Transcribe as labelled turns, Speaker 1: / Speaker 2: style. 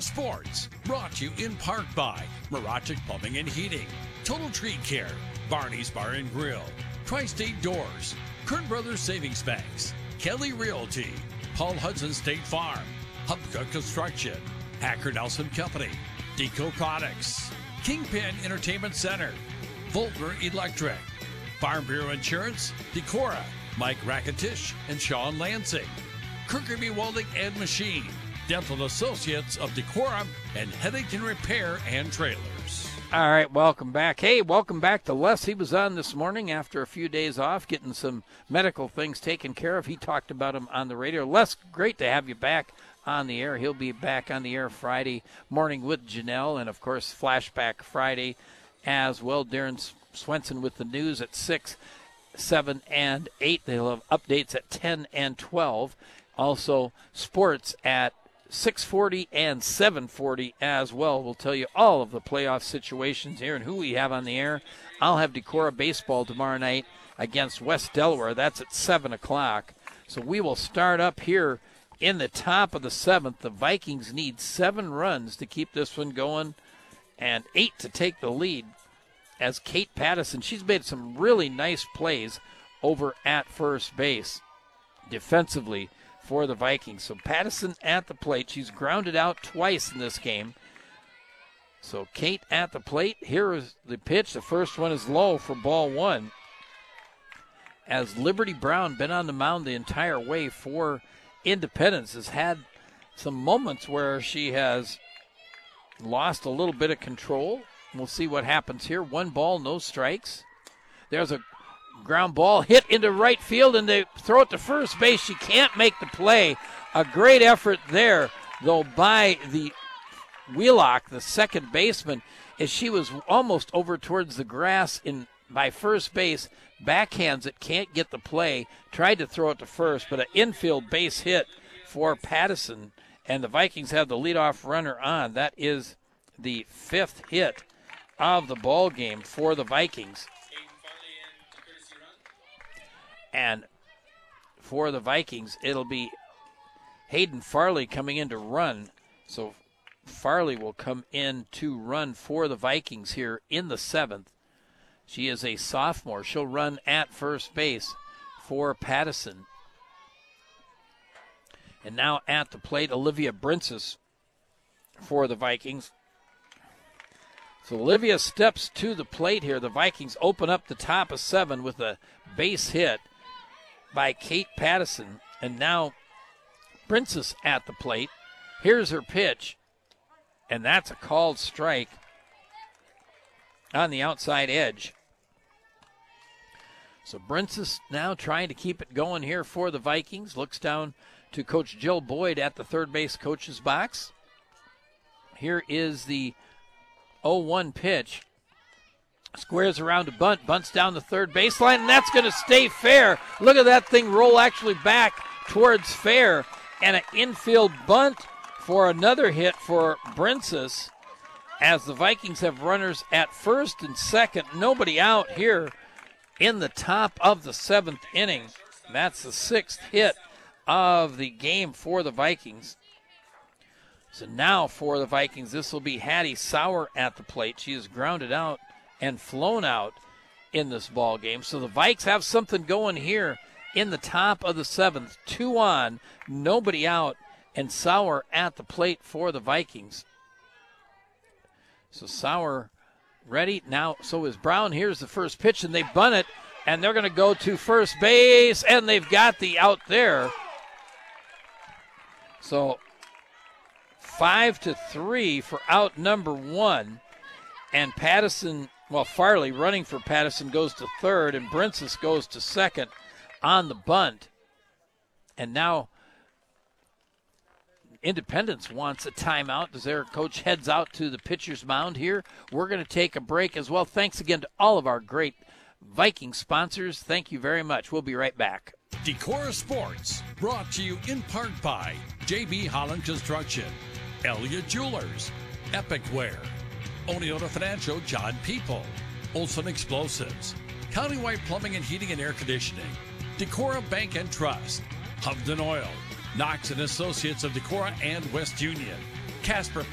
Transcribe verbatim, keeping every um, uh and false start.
Speaker 1: Sports, brought to you in part by Mirachik Plumbing and Heating, Total Tree Care, Barney's Bar and Grill, Tri-State Doors, Kern Brothers Savings Banks, Kelly Realty, Paul Hudson State Farm, Hubka Construction, Hacker Nelson Company, Deco Products, Kingpin Entertainment Center, Volker Electric, Farm Bureau Insurance, Decora, Mike Raketish and Sean Lansing, Kirkby Welding and Machine, Dental Associates of Decora, and Headington Repair and Trailers.
Speaker 2: All right, welcome back. Hey, welcome back to Les. He was on this morning after a few days off, getting some medical things taken care of. He talked about them on the radio. Les, great to have you back on the air. He'll be back on the air Friday morning with Janelle, and, of course, Flashback Friday as well. Darren Swenson with the news at six, seven, and eight. They'll have updates at ten and twelve. Also, sports at six forty and seven forty as well. We'll tell you all of the playoff situations here and who we have on the air. I'll have Decora baseball tomorrow night against West Delaware. That's at seven o'clock. So we will start up here in the top of the seventh. The Vikings need seven runs to keep this one going and eight to take the lead as Kate Pattison, she's made some really nice plays over at first base defensively for the Vikings. So Pattison at the plate. She's grounded out twice in this game. So Kate at the plate. Here is the pitch. The first one is low for ball one. As Liberty Brown, been on the mound the entire way for Independence, has had some moments where she has lost a little bit of control. We'll see what happens here. One ball, no strikes. There's a ground ball hit into right field, and they throw it to first base. She can't make the play. A great effort there, though, by the Wheelock, the second baseman, as she was almost over towards the grass in by first base. Backhands it, can't get the play. Tried to throw it to first, but an infield base hit for Pattison, and the Vikings have the leadoff runner on. That is the fifth hit of the ball game for the Vikings. And for the Vikings, it'll be Hayden Farley coming in to run. So Farley will come in to run for the Vikings here in the seventh. She is a sophomore. She'll run at first base for Pattison. And now at the plate, Olivia Brinsis for the Vikings. So Olivia steps to the plate here. The Vikings open up the top of seven with a base hit by Kate Pattison. And now Brinsis at the plate. Here's her pitch. And that's a called strike on the outside edge. So Brinsis now trying to keep it going here for the Vikings. Looks down to Coach Jill Boyd at the third base coach's box. Here is the oh one pitch. Squares around a bunt, bunts down the third baseline, and that's going to stay fair. Look at that thing roll actually back towards fair, and an infield bunt for another hit for Brinsis, as the Vikings have runners at first and second. Nobody out here in the top of the seventh inning. That's the sixth hit of the game for the Vikings. So now for the Vikings, this will be Hattie Sauer at the plate. She is grounded out and flown out in this ball game. So the Vikes have something going here in the top of the seventh. Two on, nobody out, and Sauer at the plate for the Vikings. So Sauer ready. Now, so is Brown. Here's the first pitch, and they bunt it, and they're going to go to first base, and they've got the out there. So five to three for out number one. And Pattison, well, Farley running for Pattison goes to third, and Brinsis goes to second on the bunt. And now Independence wants a timeout as their coach heads out to the pitcher's mound here. We're going to take a break as well. Thanks again to all of our great Viking sponsors. Thank you very much. We'll be right back.
Speaker 1: Decora Sports, brought to you in part by J B Holland Construction, Elliott Jewelers, Epic Wear, Oneota Financial John People, Olson Explosives, Countywide Plumbing and Heating and Air Conditioning, Decora Bank and Trust, Hubden Oil, Knox and Associates of Decora and West Union, Casper